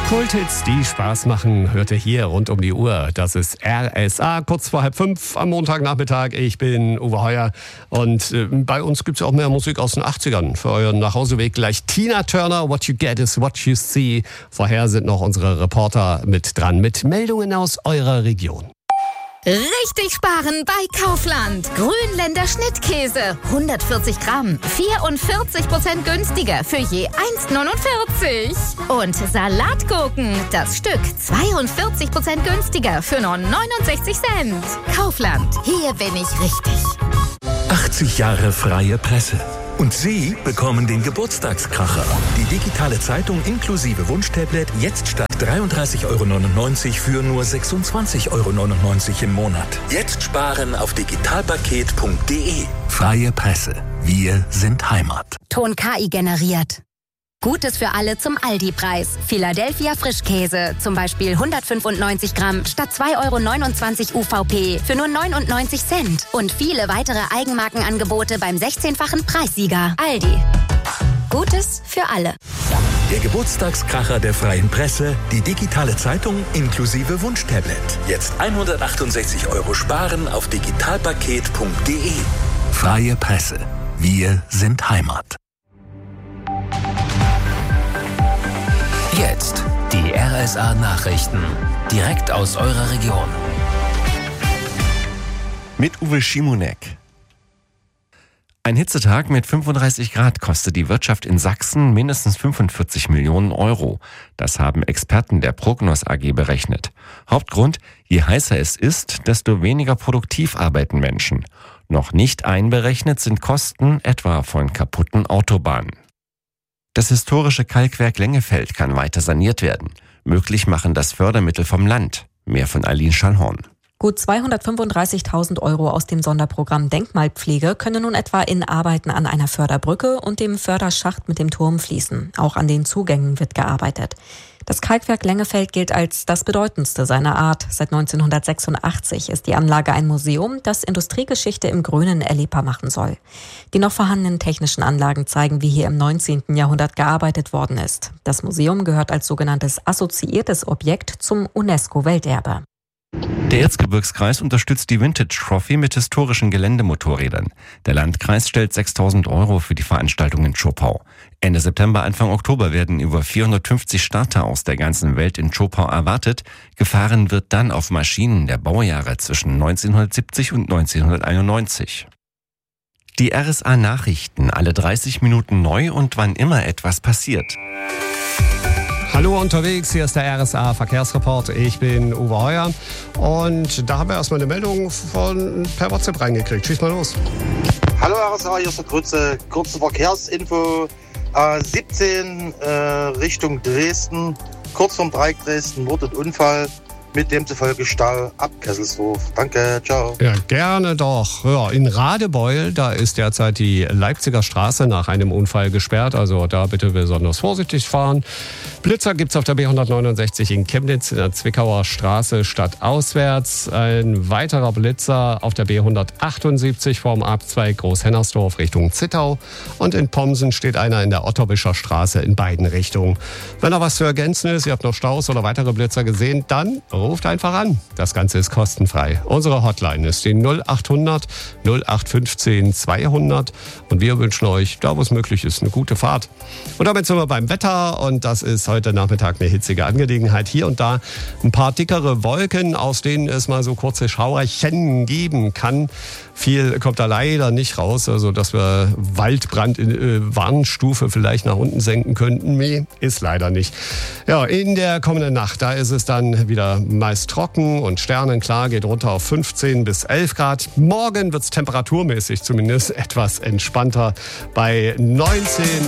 Kulthits, die Spaß machen, hört ihr hier rund um die Uhr. Das ist RSA, kurz vor 4:30 am Montagnachmittag. Ich bin Uwe Heuer und bei uns gibt es auch mehr Musik aus den 80ern. Für euren Nachhauseweg gleich Tina Turner, What You Get is What You See. Vorher sind noch unsere Reporter mit dran mit Meldungen aus eurer Region. Richtig sparen bei Kaufland. Grünländer Schnittkäse, 140 Gramm, 44% günstiger für je 1,49. Und Salatgurken, das Stück, 42% günstiger für nur 69 Cent. Kaufland, hier bin ich richtig. 80 Jahre freie Presse. Und Sie bekommen den Geburtstagskracher. Die digitale Zeitung inklusive Wunschtablet jetzt statt 33,99 € für nur 26,99 € im Monat. Jetzt sparen auf digitalpaket.de. Freie Presse. Wir sind Heimat. Ton KI generiert. Gutes für alle zum Aldi-Preis. Philadelphia Frischkäse, zum Beispiel 195 Gramm statt 2,29 € UVP für nur 99 Cent. Und viele weitere Eigenmarkenangebote beim 16-fachen Preissieger. Aldi. Gutes für alle. Der Geburtstagskracher der freien Presse, die digitale Zeitung inklusive Wunschtablet. Jetzt 168 € sparen auf digitalpaket.de. Freie Presse. Wir sind Heimat. Jetzt die RSA-Nachrichten. Direkt aus eurer Region. Mit Uwe Schimonek. Ein Hitzetag mit 35 Grad kostet die Wirtschaft in Sachsen mindestens 45 Millionen €. Das haben Experten der Prognos AG berechnet. Hauptgrund, je heißer es ist, desto weniger produktiv arbeiten Menschen. Noch nicht einberechnet sind Kosten etwa von kaputten Autobahnen. Das historische Kalkwerk Lengefeld kann weiter saniert werden. Möglich machen das Fördermittel vom Land. Mehr von Aline Schallhorn. Gut 235.000 € aus dem Sonderprogramm Denkmalpflege können nun etwa in Arbeiten an einer Förderbrücke und dem Förderschacht mit dem Turm fließen. Auch an den Zugängen wird gearbeitet. Das Kalkwerk Lengefeld gilt als das bedeutendste seiner Art. Seit 1986 ist die Anlage ein Museum, das Industriegeschichte im Grünen erlebbar machen soll. Die noch vorhandenen technischen Anlagen zeigen, wie hier im 19. Jahrhundert gearbeitet worden ist. Das Museum gehört als sogenanntes assoziiertes Objekt zum UNESCO-Welterbe. Der Erzgebirgskreis unterstützt die Vintage Trophy mit historischen Geländemotorrädern. Der Landkreis stellt 6.000 € für die Veranstaltung in Zschopau. Ende September, Anfang Oktober werden über 450 Starter aus der ganzen Welt in Zschopau erwartet. Gefahren wird dann auf Maschinen der Baujahre zwischen 1970 und 1991. Die RSA-Nachrichten, alle 30 Minuten neu und wann immer etwas passiert. Hallo unterwegs, hier ist der RSA Verkehrsreport. Ich bin Uwe Heuer und da haben wir erstmal eine Meldung per WhatsApp reingekriegt. Schieß mal los. Hallo RSA, hier ist der kurze Verkehrsinfo. 17 Richtung Dresden, kurz vorm Dreieck Dresden, Mord und Unfall. Mit demzufolge Stau ab Kesselsdorf. Danke, ciao. Ja, gerne doch. Ja, in Radebeul, da ist derzeit die Leipziger Straße nach einem Unfall gesperrt. Also da bitte besonders vorsichtig fahren. Blitzer gibt's auf der B169 in Chemnitz, in der Zwickauer Straße stadtauswärts. Ein weiterer Blitzer auf der B178 vorm Abzweig Großhennersdorf Richtung Zittau. Und in Pomsen steht einer in der Otterwischer Straße in beiden Richtungen. Wenn da was zu ergänzen ist, ihr habt noch Staus oder weitere Blitzer gesehen, dann ruft einfach an. Das Ganze ist kostenfrei. Unsere Hotline ist die 0800 0815 200 und wir wünschen euch, da wo es möglich ist, eine gute Fahrt. Und damit sind wir beim Wetter und das ist heute Nachmittag eine hitzige Angelegenheit. Hier und da ein paar dickere Wolken, aus denen es mal so kurze Schauerchen geben kann. Viel kommt da leider nicht raus, also dass wir Waldbrand in Warnstufe vielleicht nach unten senken könnten. Nee, ist leider nicht. Ja, in der kommenden Nacht, da ist es dann wieder meist trocken und sternenklar, geht runter auf 15 bis 11 Grad. Morgen wird es temperaturmäßig zumindest etwas entspannter bei 19